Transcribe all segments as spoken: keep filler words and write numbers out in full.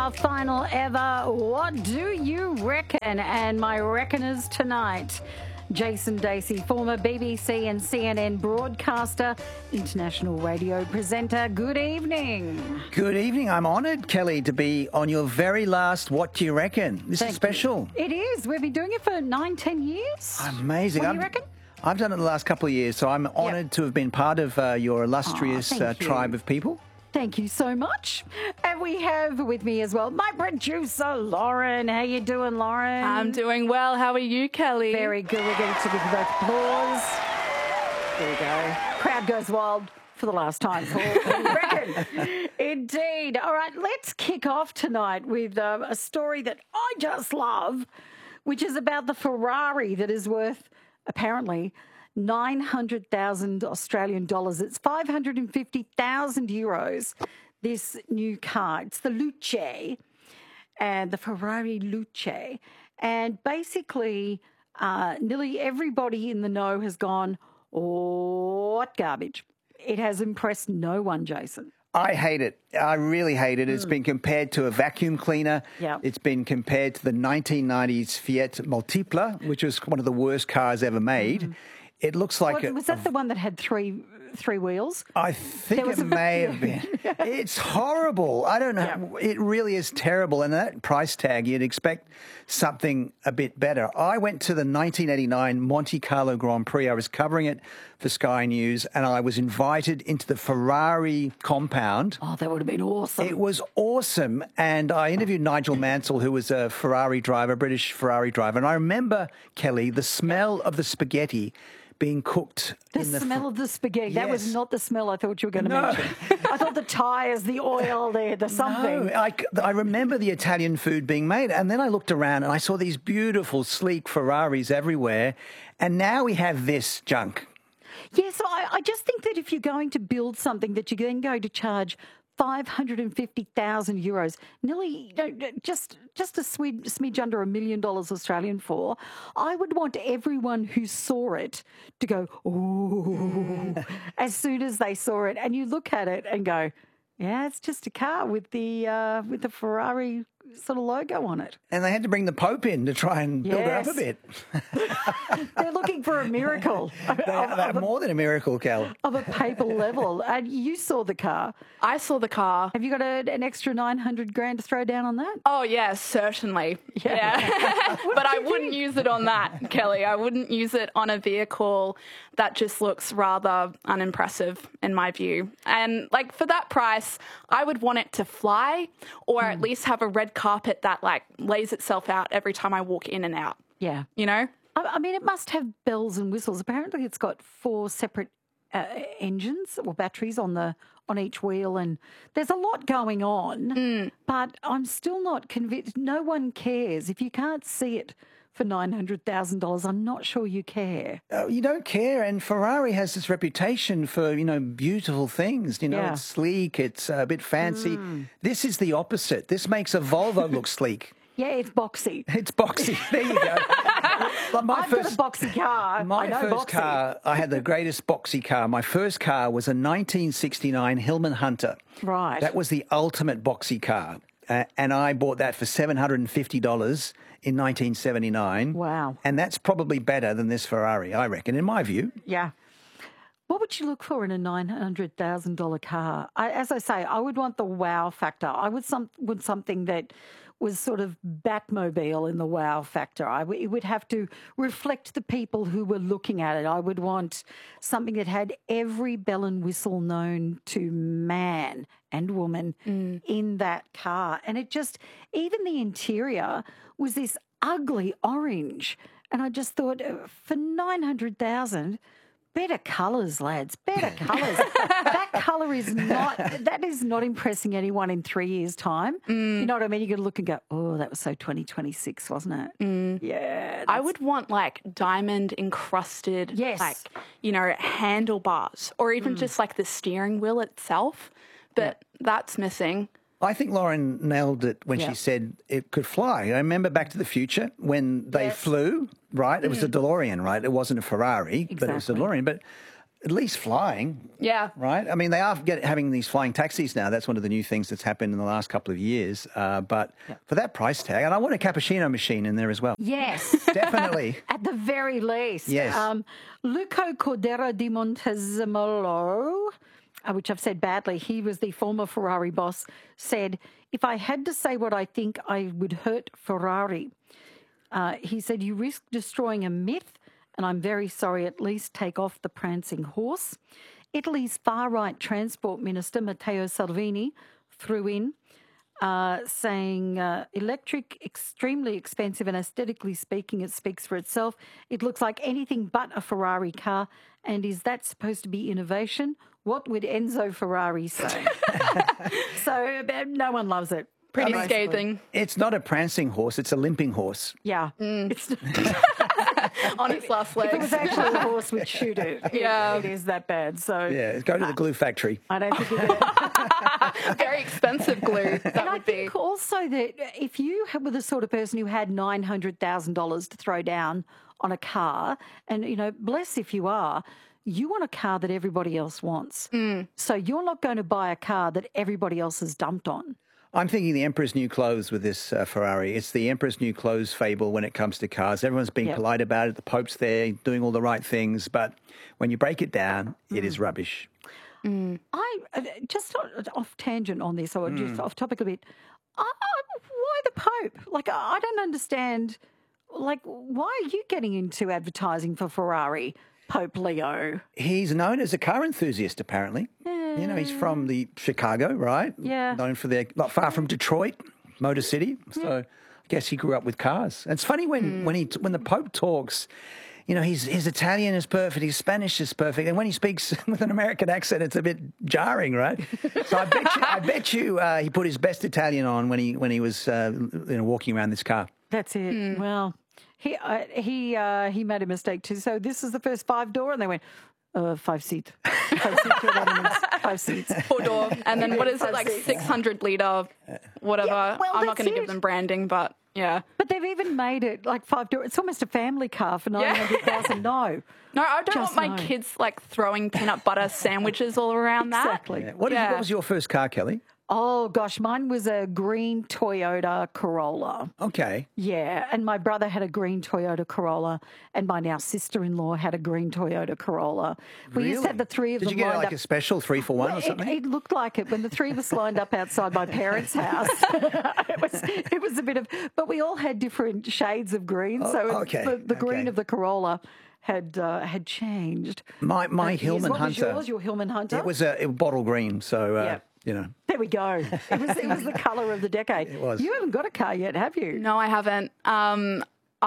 our final ever What Do You Reckon? And my reckoners tonight, Jason Dacey, former B B C and C N N broadcaster, international radio presenter. Good evening. Good evening. I'm honoured, Kelly, to be on your very last What Do You Reckon? This Thank is special. You. It is. We've been doing it for nine, ten years. Amazing. What do you I've, reckon? I've done it the last couple of years, so I'm honoured yep. to have been part of uh, your illustrious oh, uh, tribe of people. Thank you so much. And we have with me as well my producer, Lauren. How you doing, Lauren? I'm doing well. How are you, Kelly? Very good. We're going to give you both applause. There we go. Crowd goes wild for the last time, Paul. Reckon. Indeed. All right, let's kick off tonight with um, a story that I just love, which is about the Ferrari that is worth, apparently, nine hundred thousand Australian dollars. It's five hundred fifty thousand euros, this new car. It's the Luce, and the Ferrari Luce. And basically, uh, nearly everybody in the know has gone, oh, what garbage. It has impressed no one, Jason. I hate it. I really hate it. It's mm. been compared to a vacuum cleaner. Yep. It's been compared to the nineteen nineties Fiat Multipla, which was one of the worst cars ever made. Mm. It looks like... What, a, was that a, the one that had three three wheels? I think it may have been. It's horrible. I don't know. Yeah. It really is terrible. And that price tag, you'd expect something a bit better. I went to the nineteen eighty-nine Monte Carlo Grand Prix. I was covering it for Sky News, and I was invited into the Ferrari compound. Oh, that would have been awesome. It was awesome. And I interviewed Nigel Mansell, who was a Ferrari driver, British Ferrari driver. And I remember, Kelly, the smell of the spaghetti being cooked. The in the smell of the spaghetti. That yes. was not the smell I thought you were going to no. mention. I thought the tyres, the oil there, the something. No, I, I remember the Italian food being made. And then I looked around and I saw these beautiful, sleek Ferraris everywhere. And now we have this junk. Yes, I, I just think that if you're going to build something that you're then going to charge five hundred fifty thousand euros, nearly, you know, just just a smidge, smidge under a million dollars Australian for, I would want everyone who saw it to go, ooh, as soon as they saw it. And you look at it and go, yeah, it's just a car with the uh, with the Ferrari sort of logo on it. And they had to bring the Pope in to try and build yes. it up a bit. They're looking for a miracle. they are, they're more than a miracle, Cal. Of a papal level. And you saw the car. I saw the car. Have you got a, an extra nine hundred grand to throw down on that? Oh, yes, certainly. Yeah. yeah. But I wouldn't use it on that, Kelly. I wouldn't use it on a vehicle that just looks rather unimpressive in my view. And like for that price, I would want it to fly or mm. at least have a red carpet that like lays itself out every time I walk in and out. Yeah. You know? I, I mean, it must have bells and whistles. Apparently it's got four separate uh, engines or batteries on the on each wheel, and there's a lot going on, mm. but I'm still not convinced. No one cares. If you can't see it for nine hundred thousand dollars, I'm not sure you care. Uh, you don't care, and Ferrari has this reputation for, you know, beautiful things. You know, yeah. it's sleek, it's a bit fancy. Mm. This is the opposite. This makes a Volvo look sleek. Yeah, it's boxy. It's boxy. There you go. Like my I've first, got a boxy car. My I know first boxy. car, I had the greatest boxy car. My first car was a nineteen sixty-nine Hillman Hunter. Right. That was the ultimate boxy car. Uh, and I bought that for seven hundred fifty dollars in nineteen seventy-nine. Wow. And that's probably better than this Ferrari, I reckon, in my view. Yeah. What would you look for in a nine hundred thousand dollars car? I, as I say, I would want the wow factor. I would some would something that was sort of Batmobile in the wow factor. I w- it would have to reflect the people who were looking at it. I would want something that had every bell and whistle known to man and woman mm. in that car. And it just, even the interior was this ugly orange. And I just thought, uh, for nine hundred thousand dollars, better colours, lads, better colours. That colour is not, that is not impressing anyone in three years' time. Mm. You know what I mean? You're going to look and go, oh, that was so twenty twenty-six, wasn't it? Mm. Yeah. I would want like diamond encrusted, yes. like, you know, handlebars or even mm. just like the steering wheel itself. But yeah. that's missing. I think Lauren nailed it when yeah. she said it could fly. I remember Back to the Future when they yes. flew, right? It was a DeLorean, right? It wasn't a Ferrari, exactly. but it was a DeLorean. But at least flying. Yeah. Right? I mean, they are get, having these flying taxis now. That's one of the new things that's happened in the last couple of years. Uh, but yeah. for that price tag, and I want a cappuccino machine in there as well. Yes. Definitely. At the very least. Yes. Um, Luco Cordero di Montezemolo, uh, which I've said badly, he was the former Ferrari boss, said, if I had to say what I think, I would hurt Ferrari. Uh, he said, you risk destroying a myth, and I'm very sorry, at least take off the prancing horse. Italy's far-right transport minister, Matteo Salvini, threw in, uh, saying, uh, electric, extremely expensive, and aesthetically speaking, it speaks for itself. It looks like anything but a Ferrari car, and is that supposed to be innovation? What would Enzo Ferrari say? So uh, no one loves it. Pretty I mean, scathing. It's not a prancing horse, it's a limping horse. Yeah. Mm. It's on its last legs. If it was actually a horse, we'd shoot it. Yeah. It, it is that bad. So yeah, go to the glue factory. I don't think it very expensive glue. That and would I think be. also that if you were the sort of person who had nine hundred thousand dollars to throw down on a car, and, you know, bless if you are, you want a car that everybody else wants. Mm. So you're not going to buy a car that everybody else has dumped on. I'm thinking the Emperor's New Clothes with this uh, Ferrari. It's the Emperor's New Clothes fable when it comes to cars. Everyone's being yep. polite about it. The Pope's there doing all the right things. But when you break it down, mm. it is rubbish. Mm. I uh, just off tangent on this, or mm. just off topic a bit. I, I, why the Pope? Like, I don't understand. Like, why are you getting into advertising for Ferrari, Pope Leo? He's known as a car enthusiast, apparently. Yeah. You know, he's from the Chicago, right? Yeah. Known for their, not far from Detroit, Motor City. So yeah. I guess he grew up with cars. And it's funny when, mm. when he when the Pope talks, you know, his, his Italian is perfect, his Spanish is perfect. And when he speaks with an American accent, it's a bit jarring, right? So I bet you, I bet you uh, he put his best Italian on when he when he was uh, you know, walking around this car. That's it. Mm. Well, he uh, he uh, he made a mistake too. So this is the first five door, and they went, Uh, five seat. Five seat, five seats. Four door. And then what is it, like six hundred litre, whatever. Yeah, well, I'm not going to it. give them branding, but yeah. But they've even made it like five door. It's almost a family car for nine hundred thousand. Yeah. No. No, I don't Just want my no. kids like throwing peanut butter sandwiches all around that. Exactly. Yeah. What, yeah. what was your first car, Kelly? Oh, gosh, mine was a green Toyota Corolla. Okay. Yeah, and my brother had a green Toyota Corolla, and my now sister-in-law had a green Toyota Corolla. We really? used to have the three of Did them you get like up. a special three for one well, or something? It, it looked like it when the three of us lined up outside my parents' house. it, was, it was a bit of, but we all had different shades of green. Oh, so okay. the, the green okay. of the Corolla had uh, had changed. My my uh, Hillman what Hunter. Was yours? Your Hillman Hunter? It was a it was bottle green, so uh, yeah. you know. There we go. It was it was the colour of the decade. It was. You haven't got a car yet, have you? No, I haven't. Um,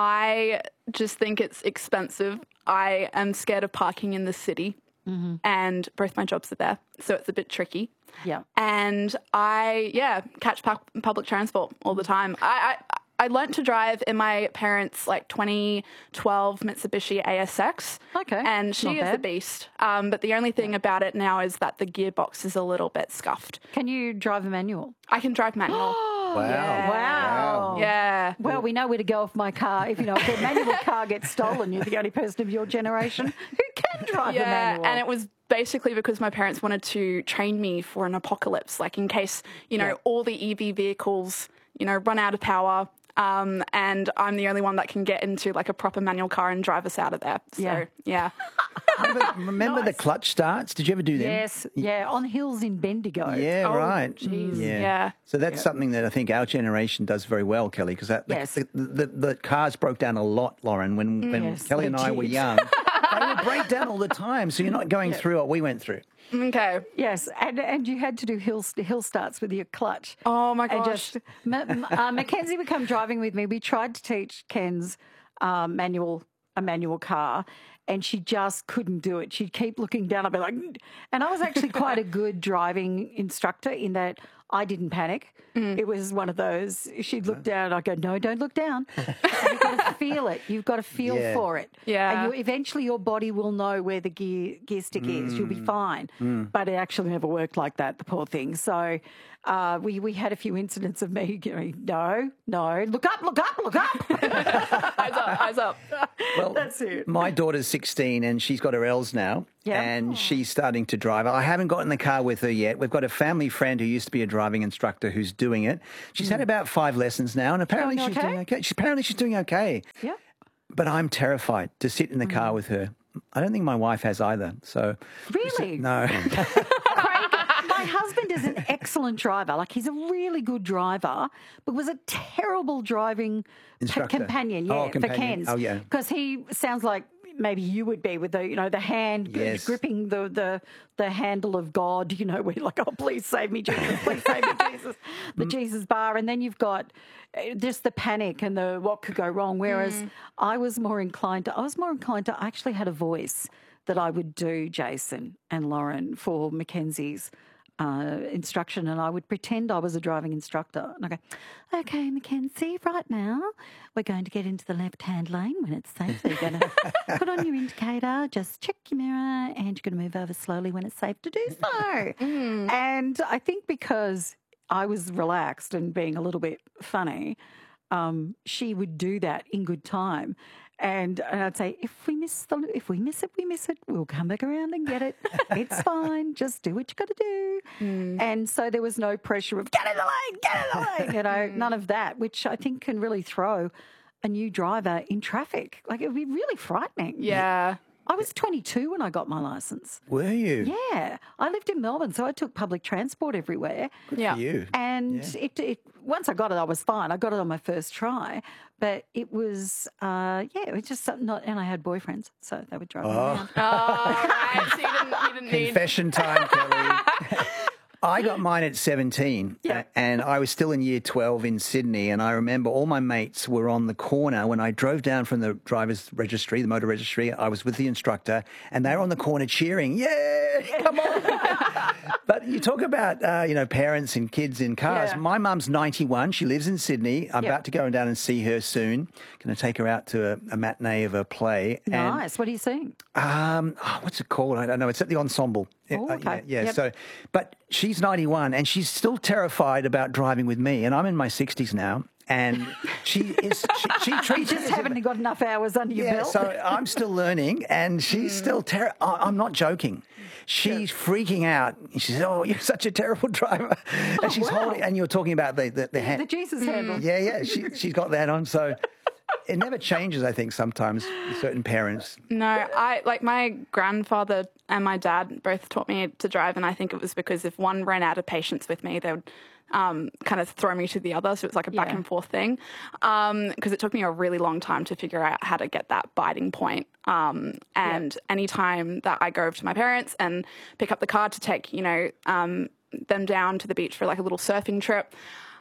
I just think it's expensive. I am scared of parking in the city, mm-hmm. and both my jobs are there, so it's a bit tricky. Yeah. And I, yeah, catch pu- public transport all the time. I, I I learnt to drive in my parents' like twenty twelve Mitsubishi A S X. Okay. And she Not is bad. a beast. Um, but the only thing about it now is that the gearbox is a little bit scuffed. Can you drive a manual? I can drive manual. Wow. Yeah. Wow. Yeah. Well, we know where to go if my car, if you know, if the manual car gets stolen, you're the only person of your generation who can drive a Yeah, manual. and it was basically because my parents wanted to train me for an apocalypse, like in case, you know, Yeah. all the E V vehicles, you know, run out of power. Um, and I'm the only one that can get into like a proper manual car and drive us out of there. So, Yeah. yeah. Remember, remember Nice. the clutch starts? Did you ever do them? Yes, yeah, on hills in Bendigo. Yeah, Oh, right. geez, Yeah. yeah. So that's something that I think our generation does very well, Kelly, because that the, Yes. the, the, the cars broke down a lot, Lauren, when, when Yes, Kelly they and I were did. young. They would break down all the time, so you're not going through what we went through. Okay. Yes, and and you had to do hill hill starts with your clutch. Oh, my And gosh. just, Ma- M- uh, Mackenzie would come driving with me. We tried to teach Ken's um, manual a manual car, and she just couldn't do it. She'd keep looking down. I'd be like, "Mm." And I was actually quite a good driving instructor in that I didn't panic. Mm. It was one of those, she'd look down, I'd go, no, don't look down. You've got to feel it. You've got to feel Yeah. for it. Yeah. And you, eventually your body will know where the gear, gear stick is. You'll be fine. Mm. But it actually never worked like that, the poor thing. So uh, we, we had a few incidents of me going, no, no, look up, look up, look up. Eyes up, eyes up. Well, That's it. My daughter's sixteen and she's got her L's now. Yeah. and she's starting to drive. I haven't got in the car with her yet. We've got a family friend who used to be a driving instructor who's doing it. She's had about five lessons now, and apparently Going she's okay? doing okay. She, apparently she's doing okay. Yeah. But I'm terrified to sit in the car with her. I don't think my wife has either. So Really? no. Craig, my husband is an excellent driver. Like, he's a really good driver, but was a terrible driving p- Instructor. companion. Yeah, Oh, for companion. Ken's. Oh, yeah. Because he sounds like maybe you would be with the, you know, the hand g- Yes. gripping the, the the handle of God. You know, where you're like, oh, please save me, Jesus, please save me, Jesus, the Jesus bar, and then you've got uh, just the panic and the what could go wrong. Whereas I was more inclined to, I was more inclined to, I actually had a voice that I would do Jason and Lauren for Mackenzie's uh, instruction, and I would pretend I was a driving instructor. And I go, okay, Mackenzie, right now we're going to get into the left-hand lane when it's safe. So you're going to put on your indicator, just check your mirror, and you're going to move over slowly when it's safe to do so. And I think because I was relaxed and being a little bit funny, um, she would do that in good time. And, and I'd say, if we miss the, if we miss it, we miss it. We'll come back around and get it. It's fine. Just do what you got to do. And so there was no pressure of get in the lane, get in the lane. You know, none of that, which I think can really throw a new driver in traffic. Like, it would be really frightening. Yeah. I was twenty-two when I got my license. Were you? Yeah, I lived in Melbourne, so I took public transport everywhere. Yeah. For you. And Yeah. it, it once I got it, I was fine. I got it on my first try, but it was uh, yeah, it was just something. Not, and I had boyfriends, so they would drive me around. Oh, right. So you didn't, you didn't need. Confession time, Kelly. I got mine at seventeen, Yeah. and I was still in year twelve in Sydney, and I remember all my mates were on the corner when I drove down from the driver's registry, the motor registry. I was with the instructor, and they were on the corner cheering, yeah, come on. But you talk about, uh, you know, parents and kids in cars. Yeah. My mum's ninety-one. She lives in Sydney. I'm Yeah. about to go down and see her soon. Going to take her out to a, a matinee of a play. And Nice. What are you seeing? um, oh, what's it called? I don't know. It's at the Ensemble. Oh, Uh, okay. Yeah. yeah, Yep. So, but she's ninety-one and she's still terrified about driving with me, and I'm in my sixties now, and she is. She, she treats Just it as haven't a- got enough hours under your yeah, belt. so I'm still learning, and she's still terrible. I'm not joking. She's freaking out. She says, "Oh, you're such a terrible driver," and she's wow. holding. And you're talking about the the, the hand. the Jesus handle. Yeah, yeah. She she's got that on. So it never changes. I think sometimes with certain parents. No, I like my grandfather and my dad both taught me to drive, and I think it was because if one ran out of patience with me, they would um, kind of throw me to the other. So it was like a back Yeah. and forth thing. Um, because it took me a really long time to figure out how to get that biting point. Um, and anytime that I go over to my parents and pick up the car to take, you know, um, them down to the beach for like a little surfing trip,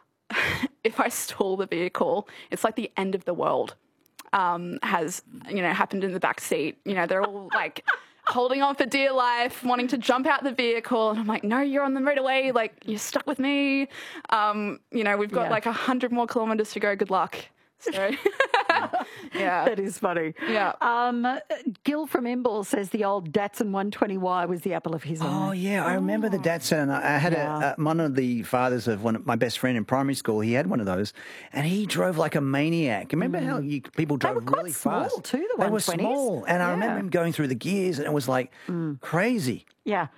if I stall the vehicle, it's like the end of the world um, has, you know, happened in the back seat. You know, they're all like holding on for dear life, wanting to jump out the vehicle. And I'm like, no, you're on the motorway. Like, you're stuck with me. Um, you know, we've got Yeah. like a hundred more kilometers to go. Good luck. So, yeah. That is funny. Yeah. Um, Gil from Imbil says the old Datsun one twenty Y was the apple of his Oh eye. yeah, I remember the Datsun. I I had Yeah. a, a one of the fathers of one of my best friend in primary school. He had one of those, and he drove like a maniac. Remember how you, people drove were quite really small fast? too, the They were one twenties. small, and I remember Yeah. him going through the gears, and it was like crazy. Yeah.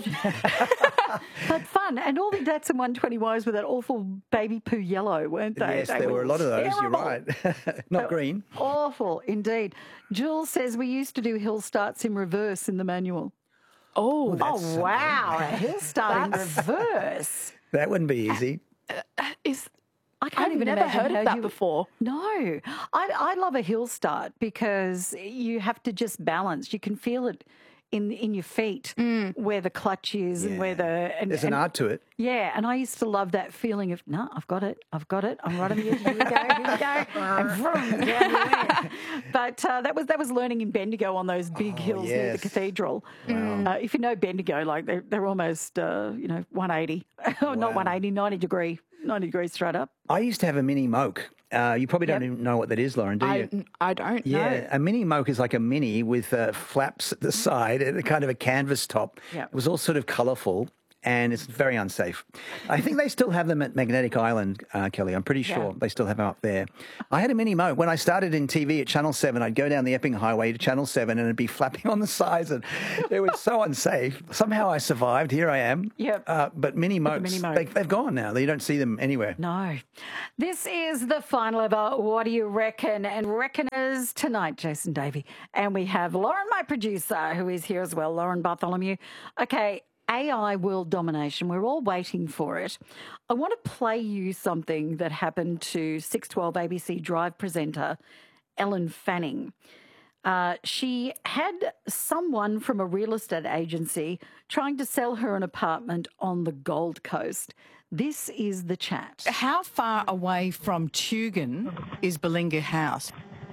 But fun. And all the Datsun one twenty Ys were that awful baby poo yellow, weren't they? Yes, They there were a lot of those. You're terrible. right. Not green. Awful, indeed. Jules says we used to do hill starts in reverse in the manual. Oh, Oh, wow. A hill start in reverse. That wouldn't be easy. is I can't I've even never imagine heard how of that you- before. No, I, I love a hill start because you have to just balance. You can feel it in in your feet where the clutch is and where the and, There's an and- art to it. Yeah, and I used to love that feeling of no, I've got it, I've got it, I'm right on the edge. Here we go, here we go, and vroom, down we went. But uh, that was that was learning in Bendigo on those big hills near the yes. cathedral. Uh, if you know Bendigo, like they're they're almost uh, you know one eighty, not Wow. one eighty, ninety degree, ninety degrees straight up. I used to have a mini moke. Uh, you probably don't Yep. even know what that is, Lauren, do you? I, I don't know. Yeah, a mini moke is like a mini with uh, flaps at the side and a kind of a canvas top. Yeah. It was all sort of colourful. and it's very unsafe. I think they still have them at Magnetic Island, uh, Kelly. I'm pretty sure Yeah. they still have them up there. I had a Mini Mo. When I started in T V at Channel seven, I'd go down the Epping Highway to Channel seven and it'd be flapping on the sides, and it was so unsafe. Somehow I survived. Here I am. Yep. Uh, but Mini Mo's, Mini Mo. they, they've gone now. You don't see them anywhere. No. This is the final ever What Do You Reckon? And reckoners tonight, Jason Davey. And we have Lauren, my producer, who is here as well, Lauren Bartholomew. Okay, A I world domination. We're all waiting for it. I want to play you something that happened to six twelve A B C Drive presenter Ellen Fanning. Uh, she had someone from a real estate agency trying to sell her an apartment on the Gold Coast. This is the chat. How far away from Tugun is Balinga House?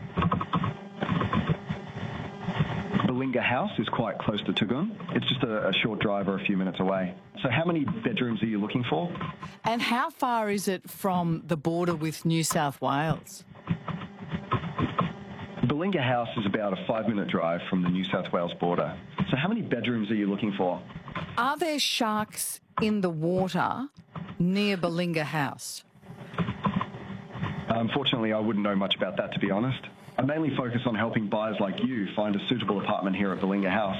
Balinga House is quite close to Tugun. It's just a, a short drive or a few minutes away. So how many bedrooms are you looking for? And how far is it from the border with New South Wales? Balinga House is about a five-minute drive from the New South Wales border. So how many bedrooms are you looking for? Are there sharks in the water near Balinga House? Unfortunately, I wouldn't know much about that, to be honest. I mainly focus on helping buyers like you find a suitable apartment here at Balinga House.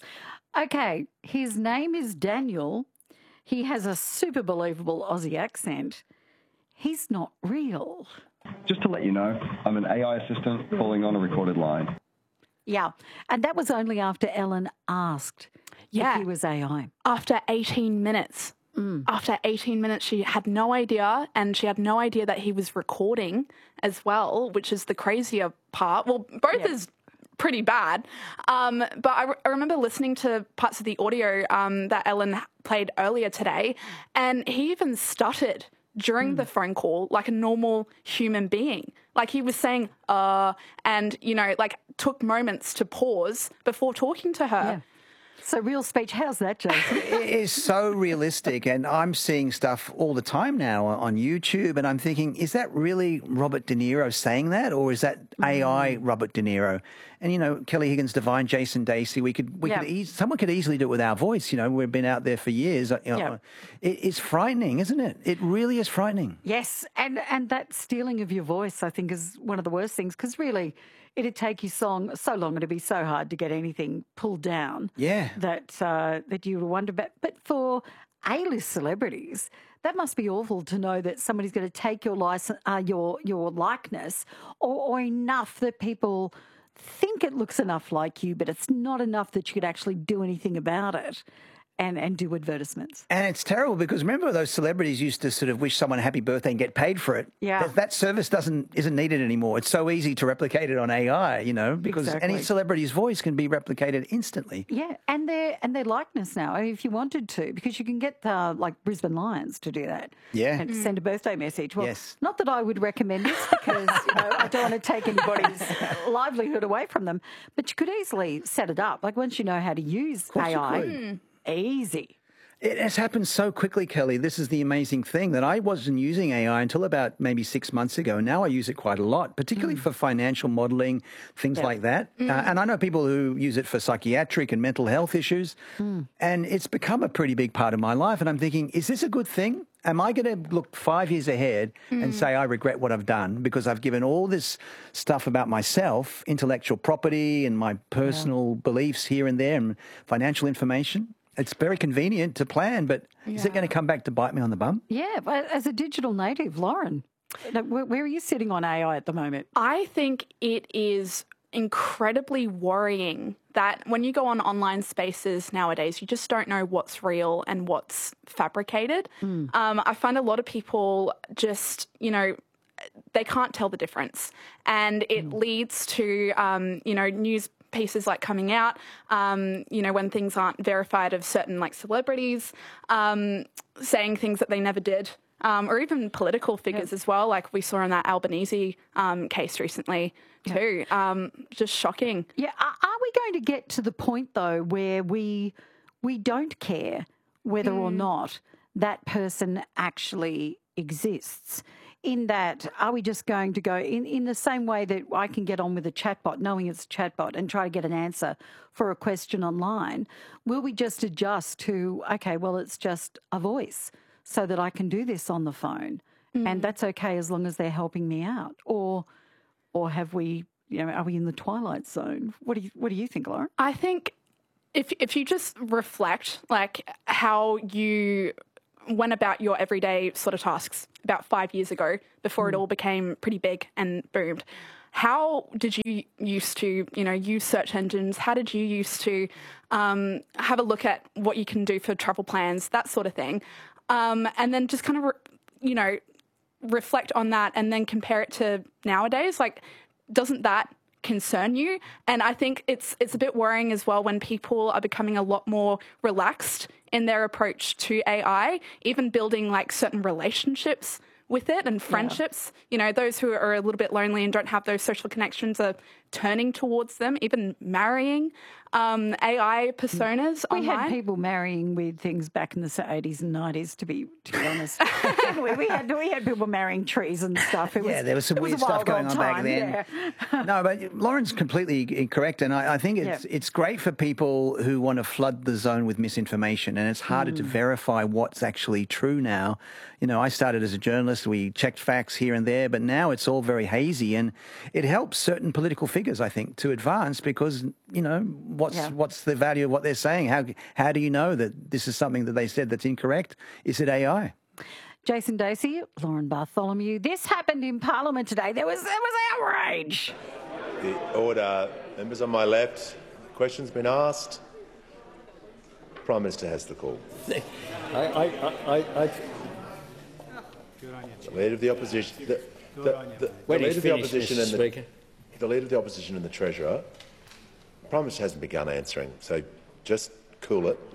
Okay, his name is Daniel. He has a super believable Aussie accent. He's not real. Just to let you know, I'm an A I assistant calling on a recorded line. Yeah, and that was only after Ellen asked Yeah. if he was A I. After eighteen minutes. Mm. After eighteen minutes, she had no idea, and she had no idea that he was recording as well, which is the crazier part. Well, both Yeah. is pretty bad. Um, but I, re- I remember listening to parts of the audio um, that Ellen played earlier today, and he even stuttered during mm. the phone call like a normal human being. Like he was saying, uh, and, you know, like took moments to pause before talking to her. Yeah. So real speech, how's that, Jason? It is so realistic, and I'm seeing stuff all the time now on YouTube, and I'm thinking, is that really Robert De Niro saying that, or is that A I Robert De Niro? And, you know, Kelly Higgins Devine, Jason Dacey, we could, we Yeah. could, e- someone could easily do it with our voice. You know, we've been out there for years. You know, Yeah. it, it's frightening, isn't it? It really is frightening. Yes, and, and that stealing of your voice, I think, is one of the worst things, because really it'd take you song, so long, it'd be so hard to get anything pulled down. Yeah. That, uh, that you would wonder about. But for A-list celebrities, that must be awful to know that somebody's going to take your license, uh, your your likeness, or, or enough that people think it looks enough like you, but it's not enough that you could actually do anything about it and, and do advertisements. And it's terrible because remember those celebrities used to sort of wish someone a happy birthday and get paid for it. Yeah. That, that service doesn't isn't needed anymore. It's so easy to replicate it on A I, you know, because Exactly. any celebrity's voice can be replicated instantly. Yeah, and their and their likeness now, if you wanted to, because you can get uh, like Brisbane Lions to do that. Yeah. and send a birthday message. Well, Yes. not that I would recommend it because you know I don't want to take anybody's livelihood away from them, but you could easily set it up. Like once you know how to use A I, easy. It has happened so quickly, Kelly. This is the amazing thing that I wasn't using A I until about maybe six months ago. Now I use it quite a lot, particularly mm. for financial modeling, things yeah. like that. Mm. Uh, and I know people who use it for psychiatric and mental health issues. Mm. And it's become a pretty big part of my life. And I'm thinking, is this a good thing? Am I going to look five years ahead mm. and say I regret what I've done because I've given all this stuff about myself, intellectual property and my personal yeah. beliefs here and there and financial information? It's very convenient to plan, but yeah. is it going to come back to bite me on the bum? Yeah, but as a digital native, Lauren, where are you sitting on A I at the moment? I think it is incredibly worrying that when you go on online spaces nowadays, you just don't know what's real and what's fabricated. Mm. Um, I find a lot of people just, you know, they can't tell the difference. And it mm. leads to, um, you know, news pieces like coming out, um, you know, when things aren't verified of certain like celebrities, um, saying things that they never did, um, or even political figures yep. as well, like we saw in that Albanese um, case recently too. Yep. Um, just shocking. Yeah. Are, are we going to get to the point though where we we don't care whether mm. or not that person actually exists? in that, are we just going to go in, in the same way that I can get on with a chatbot, knowing it's a chatbot, and try to get an answer for a question online? Will we just adjust to, okay, well, it's just a voice so that I can do this on the phone, mm. and that's okay as long as they're helping me out? Or, or have we, you know, are we in the twilight zone? What do you, what do you think, Lauren? I think if if you just reflect, like, how you went about your everyday sort of tasks about five years ago before mm. it all became pretty big and boomed. How did you used to, you know, use search engines? How did you used to um, have a look at what you can do for travel plans, that sort of thing? Um, and then just kind of, re- you know, reflect on that and then compare it to nowadays. Like, doesn't that concern you? And I think it's it's a bit worrying as well when people are becoming a lot more relaxed in their approach to A I, even building like certain relationships with it and friendships. Yeah. You know, those who are a little bit lonely and don't have those social connections are turning towards them, even marrying um, A I personas we online. We had people marrying with things back in the eighties and nineties, to be to be honest. we, we had we had people marrying trees and stuff. It yeah, was, there was some weird was stuff going on time, back then. Yeah. No, but Lauren's completely correct, and I, I think it's yeah. it's great for people who want to flood the zone with misinformation, and it's harder mm. to verify what's actually true now. You know, I started as a journalist. We checked facts here and there, but now it's all very hazy, and it helps certain political figures, I think, to advance because, you know, what's yeah. what's the value of what they're saying? How how do you know that this is something that they said that's incorrect? Is it A I? Jason Dacey, Lauren Bartholomew. This happened in Parliament today. There was there was outrage. The order, members on my left. Questions been asked. Prime Minister has the call. I, I, I, I, the leader of the opposition. The, the, the, the leader of the opposition and the, the leader of the opposition and the treasurer. The Prime Minister hasn't begun answering, so just cool it.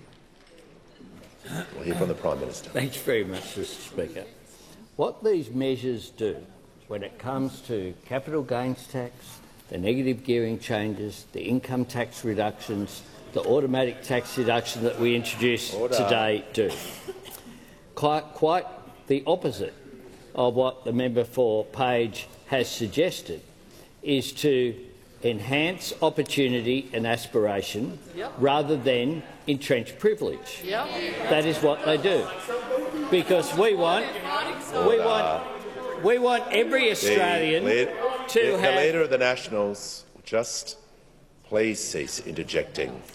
We'll hear from the Prime Minister. Thanks very much, Mister Speaker. What these measures do when it comes to capital gains tax, the negative gearing changes, the income tax reductions, the automatic tax deduction that we introduced Order. today do quite, quite the opposite of what the member for Page has suggested, is to enhance opportunity and aspiration yep. rather than entrench privilege. Yep. That is what they do, because we want Order. we want we want every Australian the lead, to the, have. The leader of the Nationals, just please cease interjecting.